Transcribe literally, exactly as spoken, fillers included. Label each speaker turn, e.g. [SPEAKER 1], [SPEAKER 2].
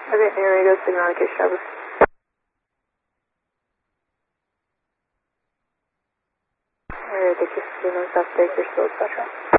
[SPEAKER 1] Okay, new radio signal on Case Travis. Alright, thank you. Signal South Baker, still Spectrum.